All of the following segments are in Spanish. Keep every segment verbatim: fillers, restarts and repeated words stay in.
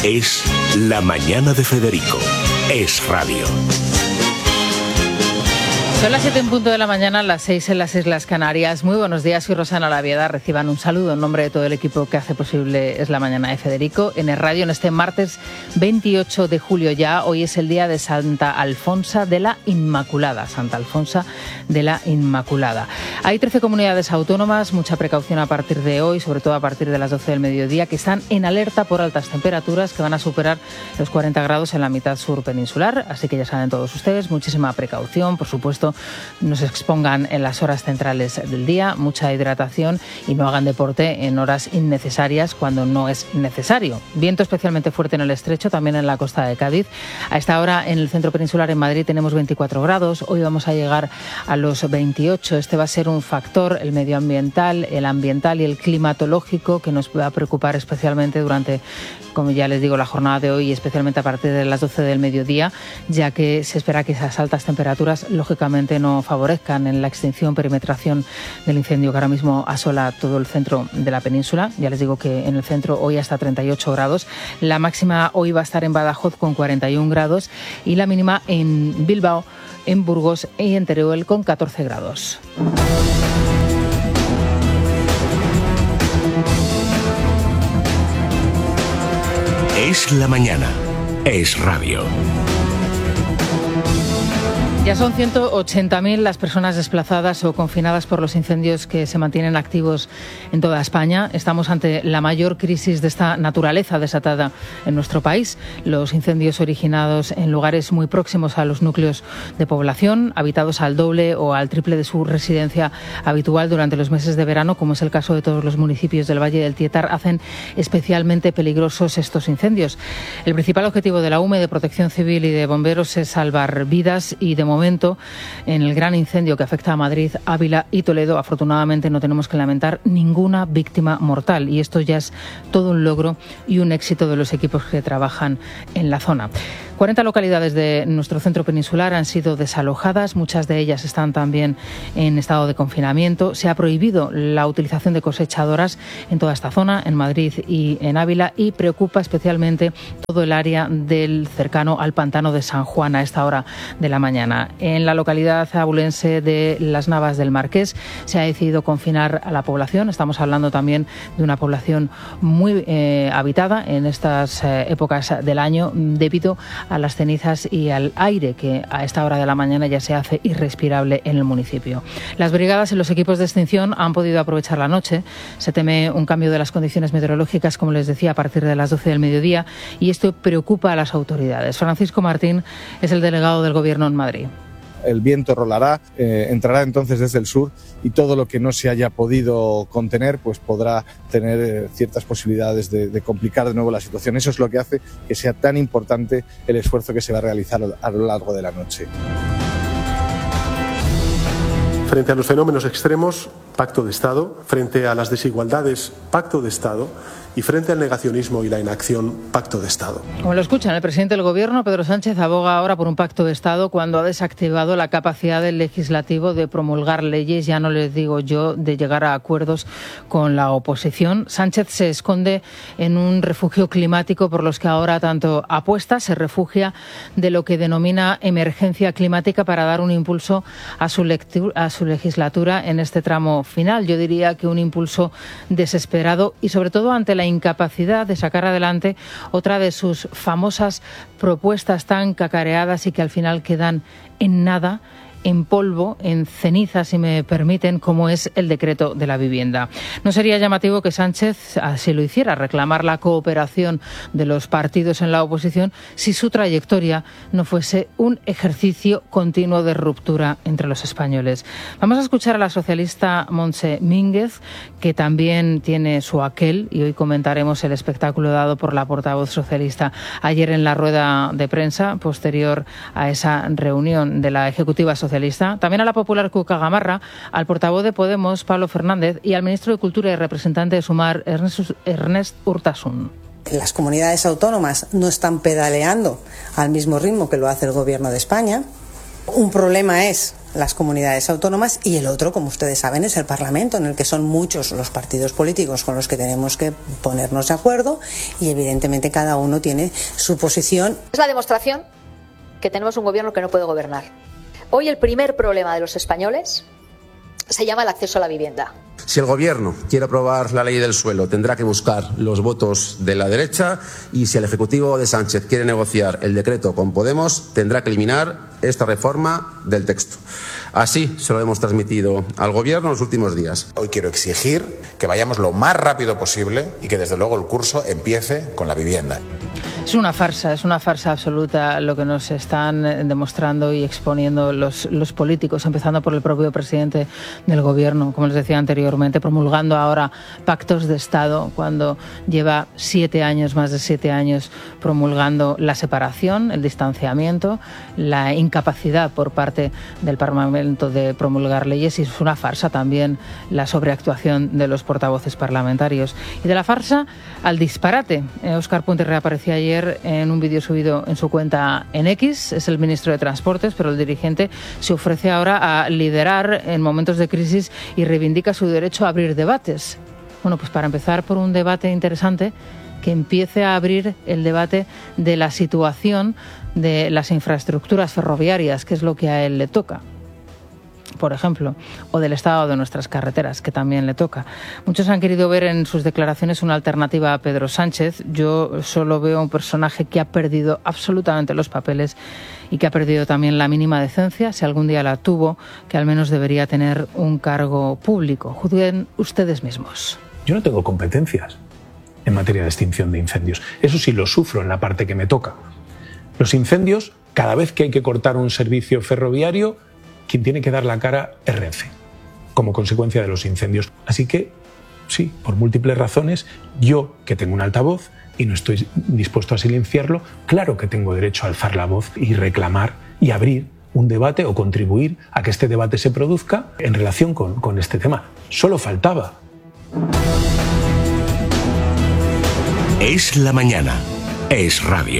Es La Mañana de Federico. Es radio. Son las siete en punto de la mañana, las seis en las Islas Canarias. Muy buenos días, soy Rosana Lavieda. Reciban un saludo en nombre de todo el equipo que hace posible Es la Mañana de Federico en el radio en este martes veintiocho de julio ya. Hoy es el día de Santa Alfonsa de la Inmaculada. Santa Alfonsa de la Inmaculada. Hay trece comunidades autónomas, mucha precaución a partir de hoy, sobre todo a partir de las doce del mediodía, que están en alerta por altas temperaturas que van a superar los cuarenta grados en la mitad sur peninsular. Así que ya saben todos ustedes, muchísima precaución, por supuesto. No se expongan en las horas centrales del día, mucha hidratación y no hagan deporte en horas innecesarias cuando no es necesario. Viento especialmente fuerte en el estrecho, también en la costa de Cádiz. A esta hora en el centro peninsular en Madrid tenemos veinticuatro grados, hoy vamos a llegar a los veintiocho. Este va a ser un factor, el medioambiental, el ambiental y el climatológico, que nos va a preocupar especialmente durante, como ya les digo, la jornada de hoy y especialmente a partir de las doce del mediodía, ya que se espera que esas altas temperaturas lógicamente no favorezcan en la extinción, perimetración del incendio que ahora mismo asola todo el centro de la península. Ya les digo que en el centro hoy hasta treinta y ocho grados. La máxima hoy va a estar en Badajoz con cuarenta y un grados y la mínima en Bilbao, en Burgos y en Teruel con catorce grados. Es la mañana. Es radio. Ya son ciento ochenta mil las personas desplazadas o confinadas por los incendios que se mantienen activos en toda España. Estamos ante la mayor crisis de esta naturaleza desatada en nuestro país. Los incendios originados en lugares muy próximos a los núcleos de población, habitados al doble o al triple de su residencia habitual durante los meses de verano, como es el caso de todos los municipios del Valle del Tietar, hacen especialmente peligrosos estos incendios. El principal objetivo de la U M E, de Protección Civil y de Bomberos es salvar vidas y, de momento, en el gran incendio que afecta a Madrid, Ávila y Toledo, afortunadamente no tenemos que lamentar ninguna víctima mortal, y esto ya es todo un logro y un éxito de los equipos que trabajan en la zona. cuarenta localidades de nuestro centro peninsular han sido desalojadas, muchas de ellas están también en estado de confinamiento. Se ha prohibido la utilización de cosechadoras en toda esta zona, en Madrid y en Ávila, y preocupa especialmente todo el área del cercano al pantano de San Juan a esta hora de la mañana. En la localidad abulense de Las Navas del Marqués se ha decidido confinar a la población. Estamos hablando también de una población muy eh, habitada en estas eh, épocas del año, debido a las cenizas y al aire que a esta hora de la mañana ya se hace irrespirable en el municipio. Las brigadas y los equipos de extinción han podido aprovechar la noche. Se teme un cambio de las condiciones meteorológicas, como les decía, a partir de las doce del mediodía, y esto preocupa a las autoridades. Francisco Martín es el delegado del Gobierno en Madrid. El viento rolará, eh, entrará entonces desde el sur, y todo lo que no se haya podido contener pues podrá tener eh, ciertas posibilidades de, de complicar de nuevo la situación. Eso es lo que hace que sea tan importante el esfuerzo que se va a realizar a lo largo de la noche. Frente a los fenómenos extremos, pacto de Estado. Frente a las desigualdades, pacto de Estado. Y frente al negacionismo y la inacción, pacto de Estado. Como lo escuchan, el presidente del Gobierno, Pedro Sánchez, aboga ahora por un pacto de Estado cuando ha desactivado la capacidad del legislativo de promulgar leyes, ya no les digo yo, de llegar a acuerdos con la oposición. Sánchez se esconde en un refugio climático por los que ahora tanto apuesta, se refugia de lo que denomina emergencia climática para dar un impulso a su, lectura, a su legislatura en este tramo final. Yo diría que un impulso desesperado y sobre todo ante la incapacidad de sacar adelante otra de sus famosas propuestas tan cacareadas y que al final quedan en nada, en polvo, en ceniza, si me permiten, como es el decreto de la vivienda. No sería llamativo que Sánchez así lo hiciera, reclamar la cooperación de los partidos en la oposición, si su trayectoria no fuese un ejercicio continuo de ruptura entre los españoles. Vamos a escuchar a la socialista Montse Mínguez, que también tiene su aquel, y hoy comentaremos el espectáculo dado por la portavoz socialista ayer en la rueda de prensa posterior a esa reunión de la ejecutiva socialista. También a la popular Cuca Gamarra, al portavoz de Podemos, Pablo Fernández, y al ministro de Cultura y representante de Sumar, Ernest, Ernest Urtasun. Las comunidades autónomas no están pedaleando al mismo ritmo que lo hace el Gobierno de España. Un problema es las comunidades autónomas, y el otro, como ustedes saben, es el Parlamento, en el que son muchos los partidos políticos con los que tenemos que ponernos de acuerdo, y evidentemente cada uno tiene su posición. Es la demostración que tenemos un gobierno que no puede gobernar. Hoy el primer problema de los españoles se llama el acceso a la vivienda. Si el Gobierno quiere aprobar la ley del suelo, tendrá que buscar los votos de la derecha, y si el Ejecutivo de Sánchez quiere negociar el decreto con Podemos, tendrá que eliminar esta reforma del texto. Así se lo hemos transmitido al Gobierno en los últimos días. Hoy quiero exigir que vayamos lo más rápido posible y que desde luego el curso empiece con la vivienda. Es una farsa, es una farsa absoluta lo que nos están demostrando y exponiendo los, los políticos, empezando por el propio presidente del Gobierno, como les decía anteriormente, promulgando ahora pactos de Estado cuando lleva siete años, más de siete años, promulgando la separación, el distanciamiento, la incapacidad por parte del Parlamento de promulgar leyes, y es una farsa también la sobreactuación de los portavoces parlamentarios. Y de la farsa al disparate. Óscar Puente reapareció ayer en un vídeo subido en su cuenta en X. Es el ministro de Transportes, pero el dirigente se ofrece ahora a liderar en momentos de crisis y reivindica su derecho a abrir debates. Bueno, pues para empezar por un debate interesante, que empiece a abrir el debate de la situación de las infraestructuras ferroviarias, que es lo que a él le toca, por ejemplo, o del estado de nuestras carreteras, que también le toca. Muchos han querido ver en sus declaraciones una alternativa a Pedro Sánchez. Yo solo veo un personaje que ha perdido absolutamente los papeles y que ha perdido también la mínima decencia, si algún día la tuvo, que al menos debería tener un cargo público. Juzguen ustedes mismos. Yo no tengo competencias en materia de extinción de incendios. Eso sí lo sufro en la parte que me toca. Los incendios, cada vez que hay que cortar un servicio ferroviario, quien tiene que dar la cara es Renfe, como consecuencia de los incendios. Así que, sí, por múltiples razones, yo, que tengo un altavoz y no estoy dispuesto a silenciarlo, claro que tengo derecho a alzar la voz y reclamar y abrir un debate o contribuir a que este debate se produzca en relación con, con este tema. Solo faltaba. Es la mañana. Es radio.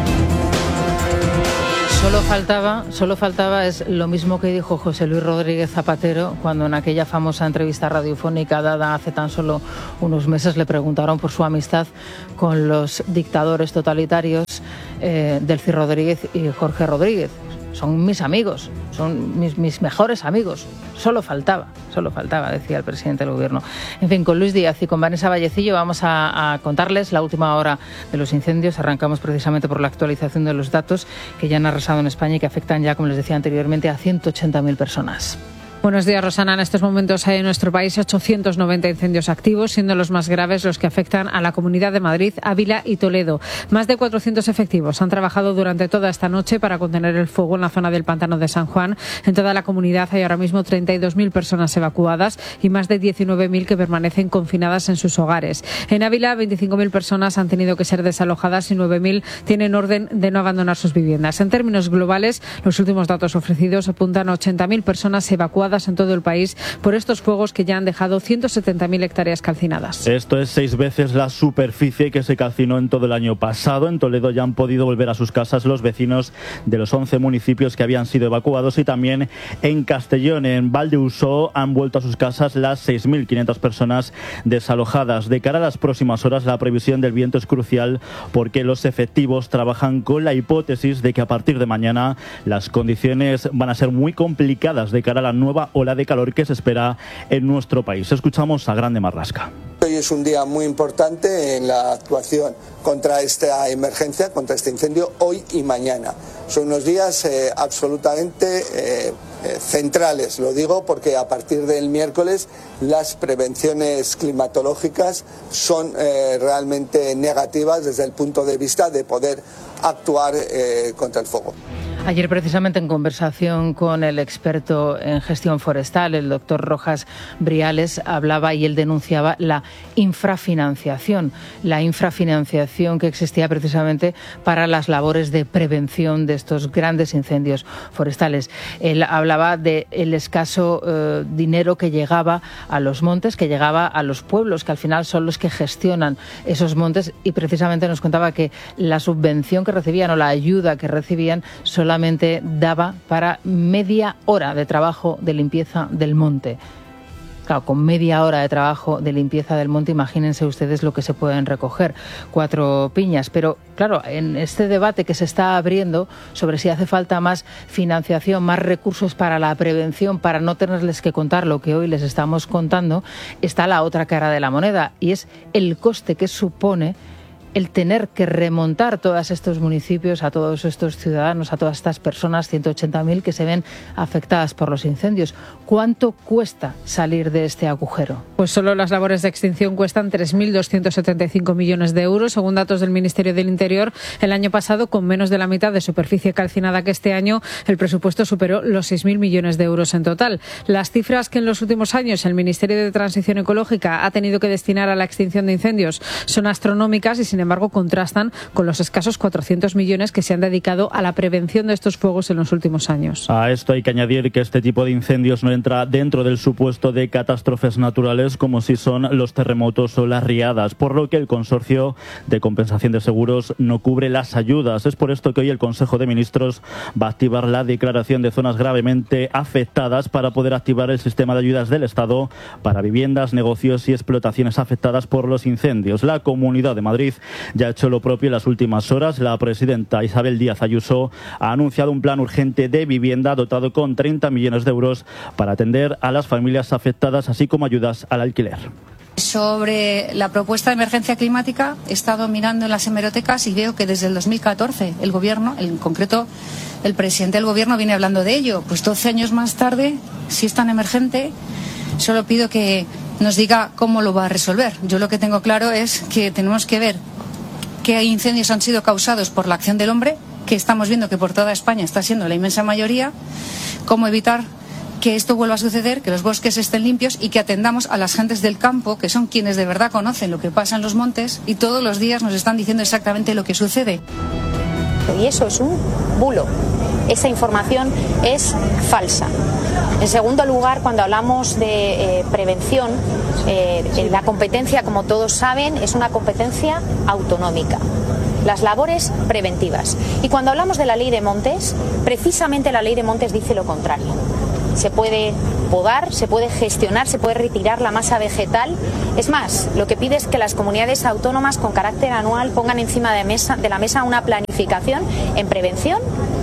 Solo faltaba, solo faltaba es lo mismo que dijo José Luis Rodríguez Zapatero cuando en aquella famosa entrevista radiofónica dada hace tan solo unos meses le preguntaron por su amistad con los dictadores totalitarios eh, Delcy Rodríguez y Jorge Rodríguez. Son mis amigos, son mis, mis mejores amigos. Solo faltaba, solo faltaba, decía el presidente del Gobierno. En fin, con Luis Díaz y con Vanessa Vallecillo vamos a, a contarles la última hora de los incendios. Arrancamos precisamente por la actualización de los datos que ya han arrasado en España y que afectan ya, como les decía anteriormente, a ciento ochenta mil personas. Buenos días, Rosana. En estos momentos hay en nuestro país ochocientos noventa incendios activos, siendo los más graves los que afectan a la Comunidad de Madrid, Ávila y Toledo. Más de cuatrocientos efectivos han trabajado durante toda esta noche para contener el fuego en la zona del Pantano de San Juan. En toda la comunidad hay ahora mismo treinta y dos mil personas evacuadas y más de diecinueve mil que permanecen confinadas en sus hogares. En Ávila, veinticinco mil personas han tenido que ser desalojadas y nueve mil tienen orden de no abandonar sus viviendas. En términos globales, los últimos datos ofrecidos apuntan a ochenta mil personas evacuadas en todo el país por estos fuegos que ya han dejado ciento setenta mil hectáreas calcinadas. Esto es seis veces la superficie que se calcinó en todo el año pasado. En Toledo ya han podido volver a sus casas los vecinos de los once municipios que habían sido evacuados, y también en Castellón, en Valdeusó, han vuelto a sus casas las seis mil quinientas personas desalojadas. De cara a las próximas horas, la previsión del viento es crucial porque los efectivos trabajan con la hipótesis de que a partir de mañana las condiciones van a ser muy complicadas de cara a la nueva ola de calor que se espera en nuestro país. Escuchamos a Grande Marlasca. Hoy es un día muy importante en la actuación contra esta emergencia, contra este incendio, hoy y mañana. Son unos días eh, absolutamente eh, eh, centrales, lo digo porque a partir del miércoles las prevenciones climatológicas son eh, realmente negativas desde el punto de vista de poder actuar eh, contra el fuego. Ayer, precisamente, en conversación con el experto en gestión forestal, el doctor Rojas Briales, hablaba y él denunciaba la infrafinanciación, la infrafinanciación que existía precisamente para las labores de prevención de estos grandes incendios forestales. Él hablaba del escaso eh, dinero que llegaba a los montes, que llegaba a los pueblos, que al final son los que gestionan esos montes, y precisamente nos contaba que la subvención que recibían o la ayuda que recibían solamente solamente daba para media hora de trabajo de limpieza del monte. Claro, con media hora de trabajo de limpieza del monte, imagínense ustedes lo que se pueden recoger, cuatro piñas. Pero claro, en este debate que se está abriendo sobre si hace falta más financiación, más recursos para la prevención, para no tenerles que contar lo que hoy les estamos contando, está la otra cara de la moneda, y es el coste que supone el tener que remontar todos estos municipios, a todos estos ciudadanos, a todas estas personas, ciento ochenta mil que se ven afectadas por los incendios. ¿Cuánto cuesta salir de este agujero? Pues solo las labores de extinción cuestan tres mil doscientos setenta y cinco millones de euros, según datos del Ministerio del Interior. El año pasado, con menos de la mitad de superficie calcinada que este año, el presupuesto superó los seis mil millones de euros en total. Las cifras que en los últimos años el Ministerio de Transición Ecológica ha tenido que destinar a la extinción de incendios son astronómicas y, sin embargo, contrastan con los escasos cuatrocientos millones que se han dedicado a la prevención de estos fuegos en los últimos años. A esto hay que añadir que este tipo de incendios no entra dentro del supuesto de catástrofes naturales, como si son los terremotos o las riadas, por lo que el Consorcio de Compensación de Seguros no cubre las ayudas. Es por esto que hoy el Consejo de Ministros va a activar la declaración de zonas gravemente afectadas para poder activar el sistema de ayudas del Estado para viviendas, negocios y explotaciones afectadas por los incendios. La Comunidad de Madrid ya ha hecho lo propio en las últimas horas. La presidenta Isabel Díaz Ayuso ha anunciado un plan urgente de vivienda dotado con treinta millones de euros para atender a las familias afectadas, así como ayudas al alquiler. Sobre la propuesta de emergencia climática, he estado mirando en las hemerotecas y veo que desde el dos mil catorce el Gobierno, en concreto el presidente del Gobierno, viene hablando de ello. Pues doce años más tarde, si es tan emergente, solo pido que nos diga cómo lo va a resolver. Yo lo que tengo claro es que tenemos que ver qué incendios han sido causados por la acción del hombre, que estamos viendo que por toda España está siendo la inmensa mayoría, cómo evitar que esto vuelva a suceder, que los bosques estén limpios y que atendamos a las gentes del campo, que son quienes de verdad conocen lo que pasa en los montes y todos los días nos están diciendo exactamente lo que sucede. Y eso es un bulo. Esa información es falsa. En segundo lugar, cuando hablamos de eh, prevención, eh, la competencia, como todos saben, es una competencia autonómica. Las labores preventivas. Y cuando hablamos de la ley de montes, precisamente la ley de montes dice lo contrario. Se puede podar, se puede gestionar, se puede retirar la masa vegetal. Es más, lo que pide es que las comunidades autónomas con carácter anual pongan encima de, mesa, de la mesa una planificación en prevención,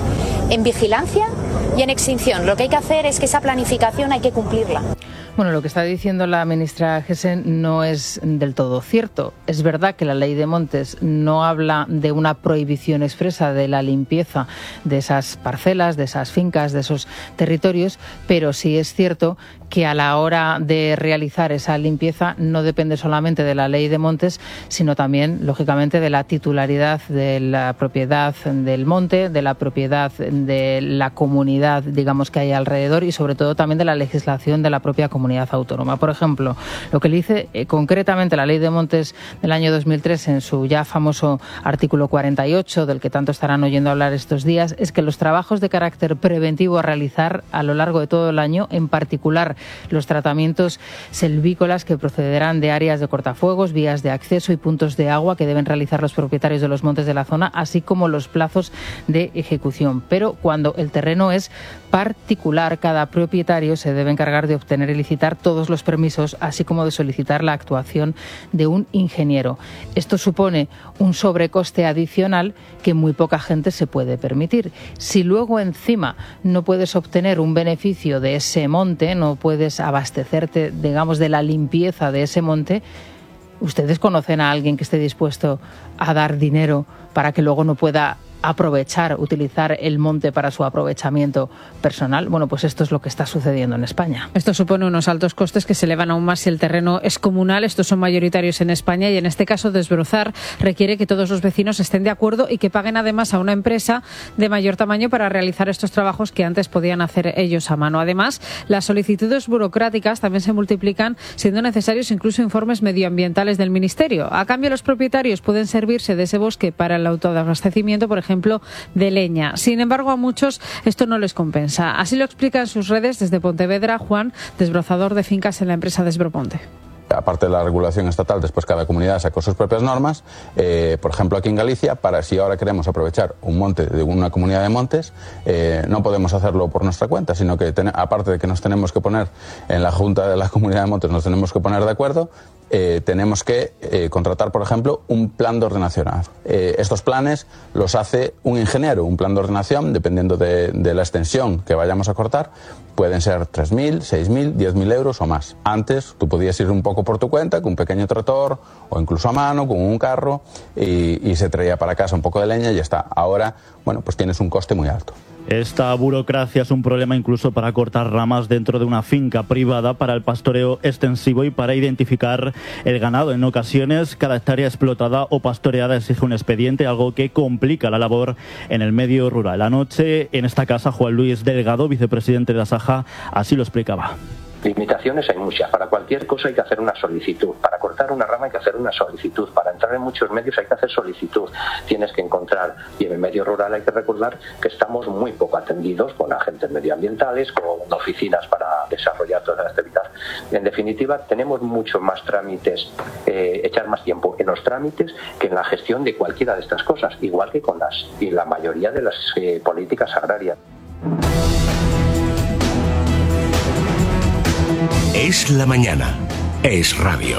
en vigilancia y en extinción. Lo que hay que hacer es que esa planificación hay que cumplirla. Bueno, lo que está diciendo la ministra Gessen no es del todo cierto. Es verdad que la ley de montes no habla de una prohibición expresa de la limpieza de esas parcelas, de esas fincas, de esos territorios, pero sí es cierto que a la hora de realizar esa limpieza no depende solamente de la ley de montes, sino también, lógicamente, de la titularidad de la propiedad del monte, de la propiedad de la comunidad, digamos, que hay alrededor y, sobre todo, también de la legislación de la propia comunidad autónoma. Por ejemplo, lo que le dice eh, concretamente la ley de montes del año dos mil tres en su ya famoso artículo cuarenta y ocho, del que tanto estarán oyendo hablar estos días, es que los trabajos de carácter preventivo a realizar a lo largo de todo el año, en particular los tratamientos selvícolas que procederán de áreas de cortafuegos, vías de acceso y puntos de agua que deben realizar los propietarios de los montes de la zona, así como los plazos de ejecución. Pero cuando el terreno es particular, cada propietario se debe encargar de obtener y licitar todos los permisos, así como de solicitar la actuación de un ingeniero. Esto supone un sobrecoste adicional que muy poca gente se puede permitir. Si luego encima no puedes obtener un beneficio de ese monte, no puedes abastecerte, digamos, de la limpieza de ese monte, ¿ustedes conocen a alguien que esté dispuesto a dar dinero para que luego no pueda aprovechar, utilizar el monte para su aprovechamiento personal? Bueno, pues esto es lo que está sucediendo en España. Esto supone unos altos costes que se elevan aún más si el terreno es comunal. Estos son mayoritarios en España y en este caso desbrozar requiere que todos los vecinos estén de acuerdo y que paguen además a una empresa de mayor tamaño para realizar estos trabajos que antes podían hacer ellos a mano. Además, las solicitudes burocráticas también se multiplican, siendo necesarios incluso informes medioambientales del Ministerio. A cambio, los propietarios pueden servirse de ese bosque para el autoabastecimiento, por ejemplo, ejemplo, de leña. Sin embargo, a muchos esto no les compensa. Así lo explica en sus redes desde Pontevedra Juan, desbrozador de fincas en la empresa Desbroponte. aparte de la regulación estatal, después cada comunidad sacó sus propias normas. Eh, por ejemplo, aquí en Galicia, para si ahora queremos aprovechar un monte de una comunidad de montes, eh, no podemos hacerlo por nuestra cuenta, sino que ten, aparte de que nos tenemos que poner en la Junta de la Comunidad de Montes, nos tenemos que poner de acuerdo. Eh, tenemos que eh, contratar, por ejemplo, un plan de ordenación. Eh, estos planes los hace un ingeniero. Un plan de ordenación, dependiendo de, de la extensión que vayamos a cortar, pueden ser tres mil, seis mil, diez mil euros o más. Antes tú podías ir un poco por tu cuenta, con un pequeño tractor o incluso a mano, con un carro, y, y se traía para casa un poco de leña y ya está. Ahora, bueno, pues tienes un coste muy alto. Esta burocracia es un problema incluso para cortar ramas dentro de una finca privada, para el pastoreo extensivo y para identificar el ganado. En ocasiones, cada hectárea explotada o pastoreada exige un expediente, algo que complica la labor en el medio rural. Anoche, en esta casa, Juan Luis Delgado, vicepresidente de Asaja, así lo explicaba. Limitaciones hay muchas. Para cualquier cosa hay que hacer una solicitud. Para cortar una rama hay que hacer una solicitud. Para entrar en muchos medios hay que hacer solicitud. Tienes que encontrar, y en el medio rural hay que recordar que estamos muy poco atendidos con agentes medioambientales, con oficinas para desarrollar toda esta actividad. En definitiva, tenemos muchos más trámites, eh, echar más tiempo en los trámites que en la gestión de cualquiera de estas cosas, igual que con las y la mayoría de las eh, políticas agrarias. Es la mañana. Es radio.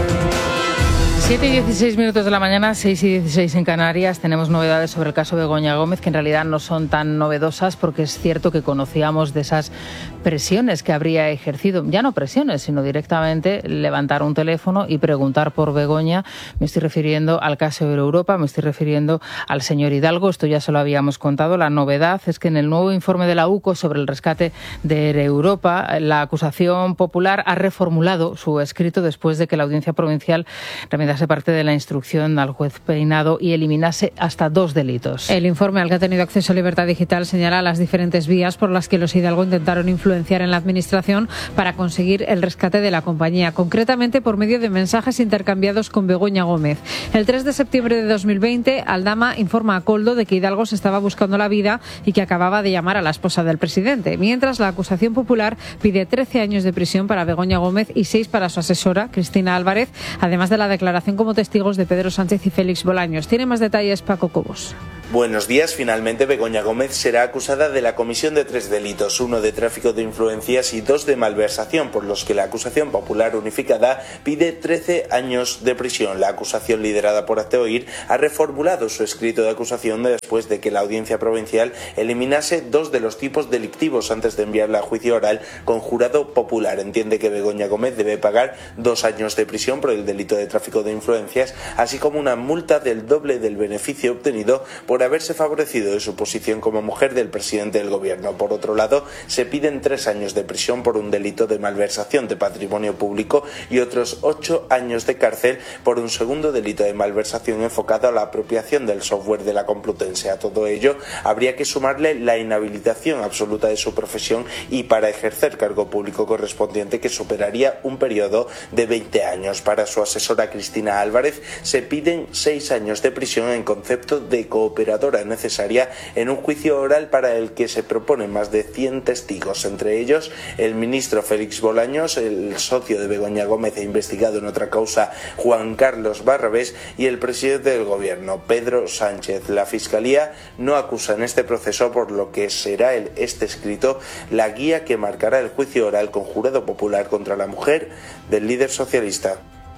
siete y dieciséis minutos de la mañana, seis y dieciséis en Canarias. Tenemos novedades sobre el caso de Begoña Gómez, que en realidad no son tan novedosas, porque es cierto que conocíamos de esas presiones que habría ejercido. Ya no presiones, sino directamente levantar un teléfono y preguntar por Begoña. Me estoy refiriendo al caso Europa, me estoy refiriendo al señor Hidalgo. Esto ya se lo habíamos contado. La novedad es que en el nuevo informe de la U C O sobre el rescate de Europa, la acusación popular ha reformulado su escrito después de que la Audiencia Provincial remediase parte de la instrucción al juez Peinado y eliminase hasta dos delitos. El informe al que ha tenido acceso Libertad Digital señala las diferentes vías por las que los Hidalgo intentaron influenciar en la administración para conseguir el rescate de la compañía, concretamente por medio de mensajes intercambiados con Begoña Gómez. El tres de septiembre de dos mil veinte, Aldama informa a Koldo de que Hidalgo se estaba buscando la vida y que acababa de llamar a la esposa del presidente, mientras la acusación popular pide trece años de prisión para Begoña Gómez y seis para su asesora, Cristina Álvarez, además de la declaración como testigos de Pedro Sánchez y Félix Bolaños. Tiene más detalles Paco Cobos. Buenos días. Finalmente, Begoña Gómez será acusada de la comisión de tres delitos, uno de tráfico de influencias y dos de malversación, por los que la acusación popular unificada pide trece años de prisión. La acusación, liderada por Hazteoír, ha reformulado su escrito de acusación después de que la Audiencia Provincial eliminase dos de los tipos delictivos antes de enviarla a juicio oral con jurado popular. Entiende que Begoña Gómez debe pagar dos años de prisión por el delito de tráfico de influencias, así como una multa del doble del beneficio obtenido por haberse favorecido de su posición como mujer del presidente del gobierno. Por otro lado, se piden tres años de prisión por un delito de malversación de patrimonio público y otros ocho años de cárcel por un segundo delito de malversación enfocado a la apropiación del software de la Complutense. A todo ello, habría que sumarle la inhabilitación absoluta de su profesión y para ejercer cargo público correspondiente, que superaría un periodo de veinte años. Para su asesora Cristina Álvarez se piden seis años de prisión en concepto de cooperadora necesaria en un juicio oral para el que se proponen más de cien testigos, entre ellos el ministro Félix Bolaños, el socio de Begoña Gómez e investigado en otra causa Juan Carlos Barrabés y el presidente del gobierno Pedro Sánchez. La Fiscalía no acusa en este proceso, por lo que será el, este escrito la guía que marcará el juicio oral con jurado popular contra la mujer del líder socialista.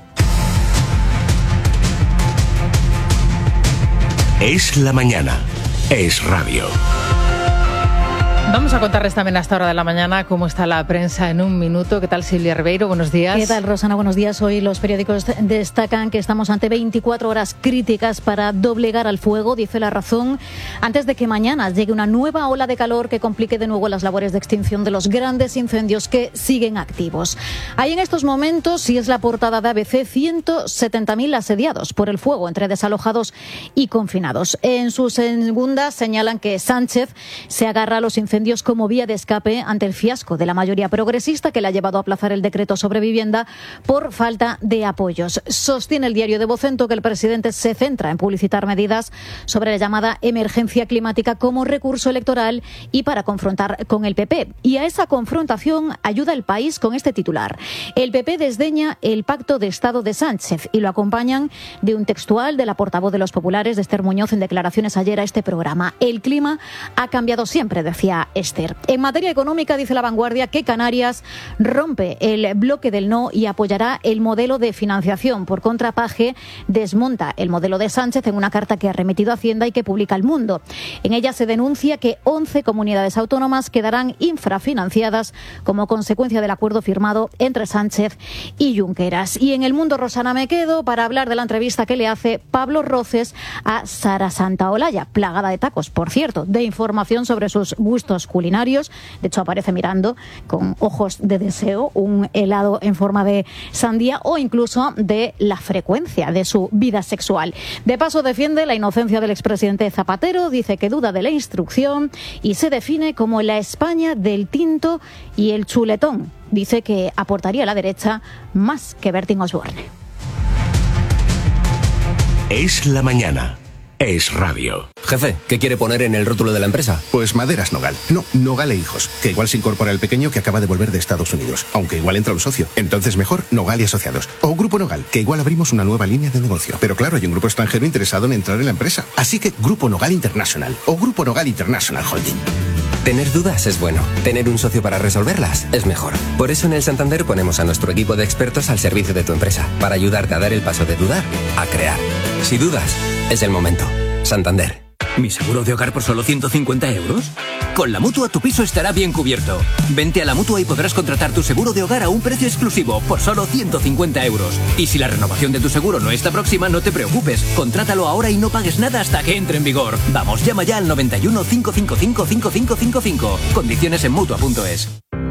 Es la mañana. Es radio. Vamos a contarles también a esta hora de la mañana cómo está la prensa en un minuto. ¿Qué tal, Silvia Ribeiro? Buenos días. ¿Qué tal, Rosana? Buenos días. Hoy los periódicos destacan que estamos ante veinticuatro horas críticas para doblegar al fuego, dice La Razón, antes de que mañana llegue una nueva ola de calor que complique de nuevo las labores de extinción de los grandes incendios que siguen activos. Hay en estos momentos, y es la portada de A B C, ciento setenta mil asediados por el fuego entre desalojados y confinados. En su segunda señalan que Sánchez se agarra a los incendios incendios como vía de escape ante el fiasco de la mayoría progresista que le ha llevado a aplazar el decreto sobre vivienda por falta de apoyos. Sostiene el diario de Vocento que el presidente se centra en publicitar medidas sobre la llamada emergencia climática como recurso electoral y para confrontar con el P P. Y a esa confrontación ayuda el País con este titular. El P P desdeña el pacto de Estado de Sánchez y lo acompañan de un textual de la portavoz de los populares, de Esther Muñoz, en declaraciones ayer a este programa. El clima ha cambiado siempre, decía Esther. En materia económica, dice La Vanguardia que Canarias rompe el bloque del no y apoyará el modelo de financiación. Por contra, Paje desmonta el modelo de Sánchez en una carta que ha remitido a Hacienda y que publica El Mundo. En ella se denuncia que once comunidades autónomas quedarán infrafinanciadas como consecuencia del acuerdo firmado entre Sánchez y Junqueras. Y en El Mundo, Rosana, me quedo para hablar de la entrevista que le hace Pablo Roces a Sara Santaolalla, plagada de tacos, por cierto, de información sobre sus gustos culinarios. De hecho, aparece mirando con ojos de deseo un helado en forma de sandía o incluso de la frecuencia de su vida sexual. De paso, defiende la inocencia del expresidente Zapatero, dice que duda de la instrucción y se define como la España del tinto y el chuletón. Dice que aportaría a la derecha más que Bertín Osborne. Es la mañana. Es radio. Jefe, ¿qué quiere poner en el rótulo de la empresa? Pues Maderas Nogal. No, Nogal e Hijos. Que igual se incorpora el pequeño que acaba de volver de Estados Unidos. Aunque igual entra un socio. Entonces mejor Nogal y Asociados. O Grupo Nogal, que igual abrimos una nueva línea de negocio. Pero claro, hay un grupo extranjero interesado en entrar en la empresa. Así que Grupo Nogal International. O Grupo Nogal International Holding. Tener dudas es bueno. Tener un socio para resolverlas es mejor. Por eso en el Santander ponemos a nuestro equipo de expertos al servicio de tu empresa. Para ayudarte a dar el paso de dudar a crear. Si dudas, es el momento. Santander. ¿Mi seguro de hogar por solo ciento cincuenta euros? Con la Mutua tu piso estará bien cubierto. Vente a la Mutua y podrás contratar tu seguro de hogar a un precio exclusivo por solo ciento cincuenta euros. Y si la renovación de tu seguro no está próxima, no te preocupes. Contrátalo ahora y no pagues nada hasta que entre en vigor. Vamos, llama ya al noventa y uno, cinco cinco cinco, cinco cinco cinco cinco. Condiciones en Mutua punto es.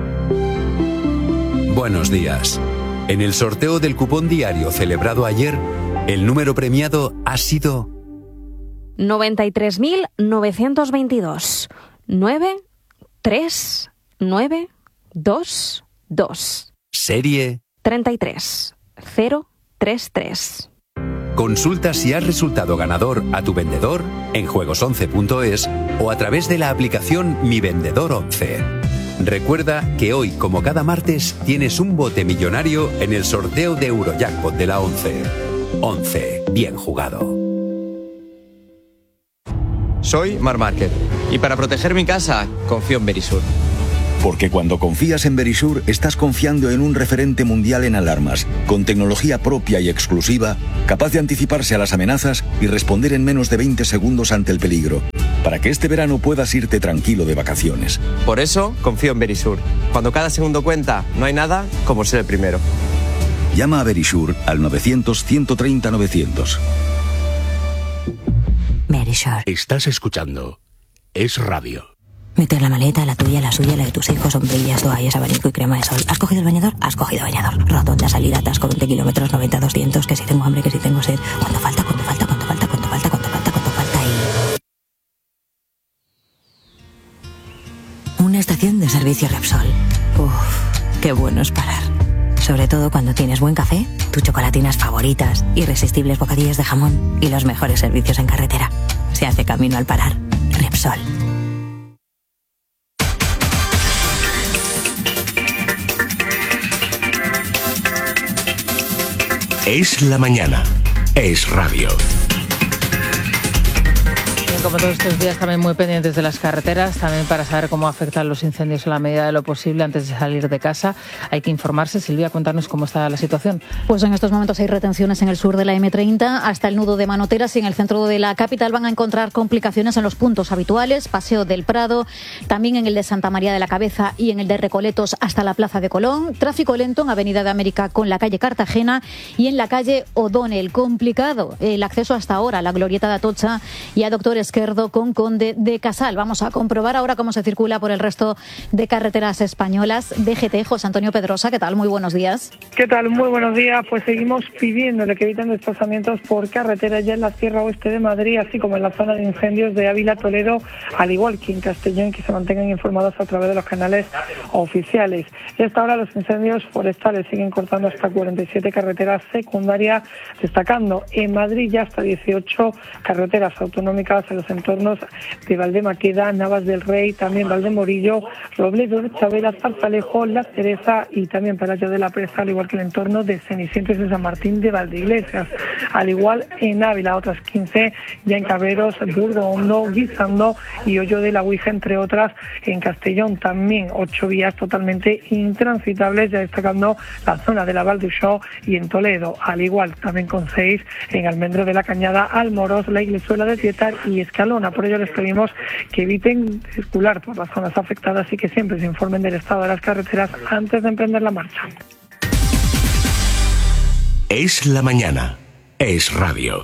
Buenos días. En el sorteo del cupón diario celebrado ayer, el número premiado ha sido noventa y tres mil novecientos veintidós. nueve tres nueve dos dos. Serie treinta y tres cero treinta y tres. Consulta si has resultado ganador a tu vendedor en juegos once punto es o a través de la aplicación Mi Vendedor once. Recuerda que hoy, como cada martes, tienes un bote millonario en el sorteo de Eurojackpot de la once. once. Bien jugado. Soy Mar Márquez y para proteger mi casa confío en Verisur. Porque cuando confías en Verisur estás confiando en un referente mundial en alarmas, con tecnología propia y exclusiva, capaz de anticiparse a las amenazas y responder en menos de veinte segundos ante el peligro, para que este verano puedas irte tranquilo de vacaciones. Por eso confío en Verisur. Cuando cada segundo cuenta, no hay nada como ser el primero. Llama a Verisur al novecientos, ciento treinta, novecientos. Verisur. Estás escuchando Es Radio. Meter la maleta, la tuya, la suya, la de tus hijos, sombrillas, toallas, abanico y crema de sol. ¿Has cogido el bañador? Has cogido bañador. Rotonda, salida, atasco, veinte kilómetros, noventa, doscientos, que si tengo hambre, que si tengo sed. ¿Cuánto falta? ¿Cuánto falta? ¿Cuánto falta? ¿Cuánto falta? ¿Cuánto falta? ¿Cuánto falta? Y... Una estación de servicio Repsol. Uf, qué bueno es parar. Sobre todo cuando tienes buen café, tus chocolatinas favoritas, irresistibles bocadillos de jamón y los mejores servicios en carretera. Se hace camino al parar. Repsol. Es la mañana. Es radio. Como todos estos días, también muy pendientes de las carreteras, también para saber cómo afectan los incendios en la medida de lo posible antes de salir de casa. Hay que informarse. Silvia, cuéntanos cómo está la situación. Pues en estos momentos hay retenciones en el sur de la eme treinta hasta el nudo de Manoteras y en el centro de la capital van a encontrar complicaciones en los puntos habituales, Paseo del Prado, también en el de Santa María de la Cabeza y en el de Recoletos hasta la Plaza de Colón. Tráfico lento en Avenida de América con la calle Cartagena y en la calle O'Donnell. Complicado el acceso hasta ahora a la Glorieta de Atocha y a Doctores Esquerdo con Conde de Casal. Vamos a comprobar ahora cómo se circula por el resto de carreteras españolas. D G T, José Antonio Pedrosa, ¿qué tal? Muy buenos días. ¿Qué tal? Muy buenos días. Pues seguimos pidiéndole que eviten desplazamientos por carretera ya en la Sierra Oeste de Madrid, así como en la zona de incendios de Ávila, Toledo, al igual que en Castellón, que se mantengan informados a través de los canales oficiales. Y hasta ahora los incendios forestales siguen cortando hasta cuarenta y siete carreteras secundarias, destacando en Madrid ya hasta dieciocho carreteras autonómicas en los entornos de Valdemaqueda, Navas del Rey, también Valdemorillo, Robledo de Chavela, Zarzalejo, La Cereza y también Palacio de la Presa, al igual que el entorno de Cenicientos de San Martín de Valdeiglesias. Al igual en Ávila, otras quince ya en Cabreros, Burgo Hondo, Guisando y Hoyo de la Ouija, entre otras. En Castellón también ocho vías totalmente intransitables, ya destacando la zona de la Val d'Uixó, y en Toledo, al igual también con seis en Almendro de la Cañada, Almoros, La Iglesuela de Tietar y Escalona. Por ello les pedimos que eviten circular por las zonas afectadas y que siempre se informen del estado de las carreteras antes de emprender la marcha. Es la mañana. Es radio.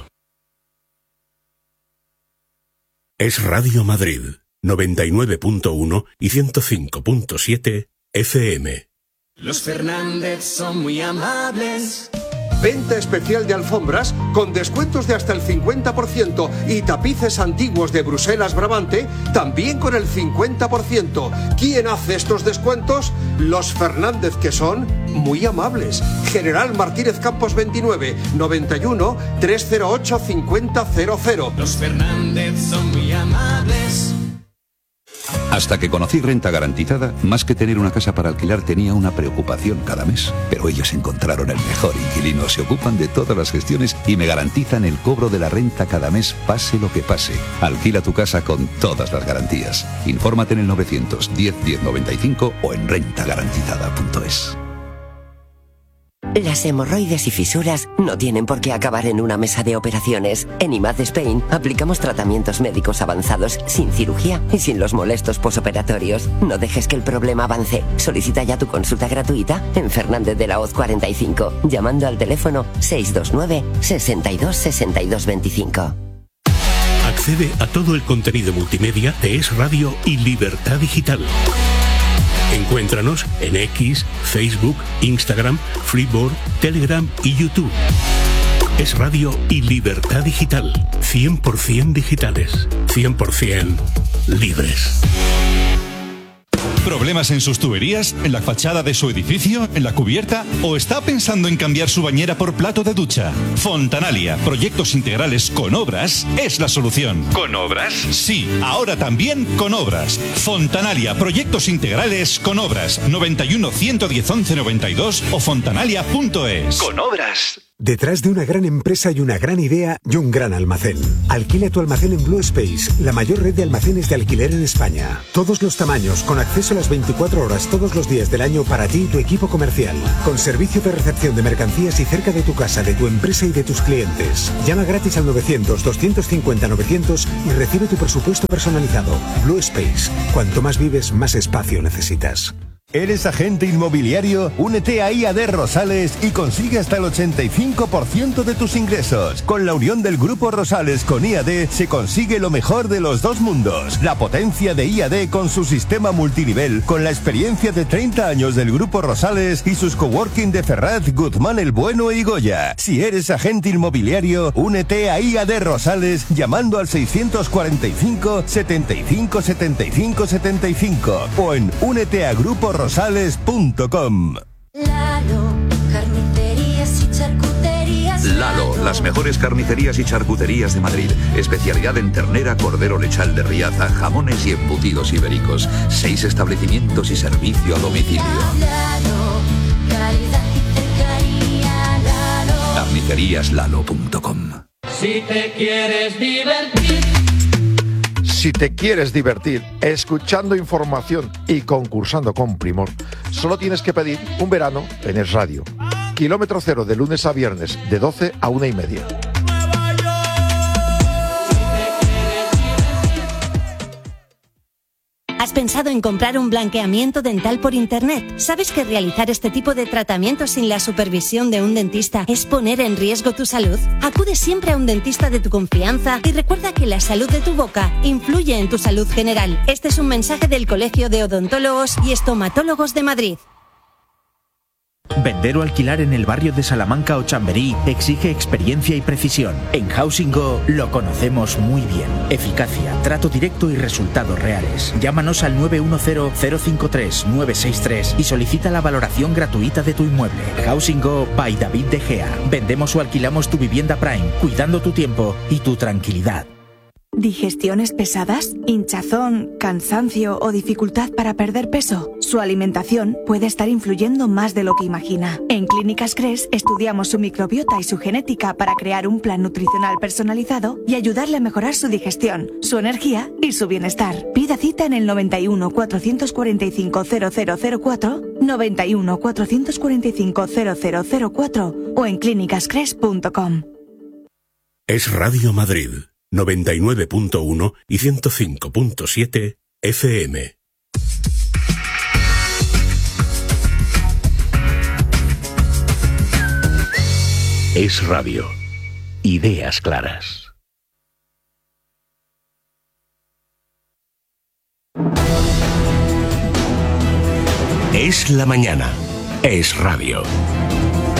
Es Radio Madrid, noventa y nueve punto uno y ciento cinco punto siete F M. Los Fernández son muy amables. Venta especial de alfombras con descuentos de hasta el cincuenta por ciento y tapices antiguos de Bruselas Brabante también con el cincuenta por ciento. ¿Quién hace estos descuentos? Los Fernández, que son muy amables. General Martínez Campos veintinueve, noventa y uno, trescientos ocho, cincuenta cero cero. Los Fernández son muy amables. Hasta que conocí Renta Garantizada, más que tener una casa para alquilar tenía una preocupación cada mes. Pero ellos encontraron el mejor inquilino, se ocupan de todas las gestiones y me garantizan el cobro de la renta cada mes, pase lo que pase. Alquila tu casa con todas las garantías. Infórmate en el novecientos diez diez noventa y cinco o en renta garantizada punto es. Las hemorroides y fisuras no tienen por qué acabar en una mesa de operaciones. En I M A D Spain aplicamos tratamientos médicos avanzados sin cirugía y sin los molestos posoperatorios. No dejes que el problema avance. Solicita ya tu consulta gratuita en Fernández de la Hoz cuarenta y cinco, llamando al teléfono seis dos nueve, sesenta y dos, sesenta y dos veinticinco. Accede a todo el contenido multimedia de Es Radio y Libertad Digital. Encuéntranos en X, Facebook, Instagram, Freeboard, Telegram y YouTube. Es Radio y Libertad Digital. cien por ciento digitales. cien por ciento libres. ¿Problemas en sus tuberías? ¿En la fachada de su edificio? ¿En la cubierta? ¿O está pensando en cambiar su bañera por plato de ducha? Fontanalia, proyectos integrales con obras, es la solución. ¿Con obras? Sí, ahora también con obras. Fontanalia, proyectos integrales con obras. noventa y uno, ciento diez, once noventa y dos o fontanalia punto es. Con obras. Detrás de una gran empresa hay una gran idea y un gran almacén. Alquila tu almacén en Blue Space, la mayor red de almacenes de alquiler en España. Todos los tamaños, con acceso a las veinticuatro horas todos los días del año para ti y tu equipo comercial. Con servicio de recepción de mercancías y cerca de tu casa, de tu empresa y de tus clientes. Llama gratis al novecientos, doscientos cincuenta, novecientos y recibe tu presupuesto personalizado. Blue Space. Cuanto más vives, más espacio necesitas. ¿Eres agente inmobiliario? Únete a I A D Rosales y consigue hasta el ochenta y cinco por ciento de tus ingresos. Con la unión del Grupo Rosales con I A D se consigue lo mejor de los dos mundos. La potencia de I A D con su sistema multinivel, con la experiencia de treinta años del Grupo Rosales y sus coworking de Ferraz, Guzmán el Bueno y Goya. Si eres agente inmobiliario, únete a I A D Rosales llamando al seiscientos cuarenta y cinco, setenta y cinco, setenta y cinco, setenta y cinco o en únete a grupo rosales punto com. Lalo, carnicerías y charcuterías. Lalo, las mejores carnicerías y charcuterías de Madrid. Especialidad en ternera, cordero lechal de Riaza, jamones y embutidos ibéricos. Seis establecimientos y servicio a domicilio. Lalo, calidad y cercanía. Lalo. carnicerías lalo punto com. Si te quieres divertir. Si te quieres divertir escuchando información y concursando con Primor, solo tienes que pedir un verano en Es Radio. Kilómetro cero de lunes a viernes, de doce a una y media. ¿Has pensado en comprar un blanqueamiento dental por internet? ¿Sabes que realizar este tipo de tratamientos sin la supervisión de un dentista es poner en riesgo tu salud? Acude siempre a un dentista de tu confianza y recuerda que la salud de tu boca influye en tu salud general. Este es un mensaje del Colegio de Odontólogos y Estomatólogos de Madrid. Vender o alquilar en el barrio de Salamanca o Chamberí exige experiencia y precisión. En Housing Go lo conocemos muy bien. Eficacia, trato directo y resultados reales. Llámanos al nueve uno cero, cero cinco tres, nueve seis tres y solicita la valoración gratuita de tu inmueble. Housing Go by David De Gea. Vendemos o alquilamos tu vivienda Prime, cuidando tu tiempo y tu tranquilidad. ¿Digestiones pesadas? ¿Hinchazón, cansancio o dificultad para perder peso? Su alimentación puede estar influyendo más de lo que imagina. En Clínicas Cres estudiamos su microbiota y su genética para crear un plan nutricional personalizado y ayudarle a mejorar su digestión, su energía y su bienestar. Pida cita en el noventa y uno, cuatrocientos cuarenta y cinco, cero cero cero cuatro, noventa y uno, cuatrocientos cuarenta y cinco, cero cero cero cuatro o en clínicas cres punto com. Es Radio Madrid. noventa y nueve punto uno y ciento cinco punto siete F M. Es Radio. Ideas claras. Es la mañana. Es Radio.